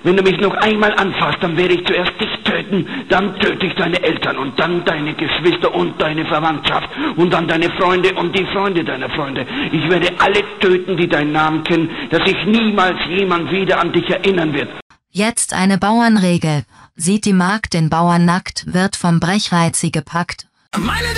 Wenn du mich noch einmal anfasst, dann werde ich zuerst dich töten, dann töte ich deine Eltern und dann deine Geschwister und deine Verwandtschaft und dann deine Freunde und die Freunde deiner Freunde. Ich werde alle töten, die deinen Namen kennen, dass sich niemals jemand wieder an dich erinnern wird. Jetzt eine Bauernregel. Sieht die Magd den Bauern nackt, wird vom Brechreiz sie gepackt.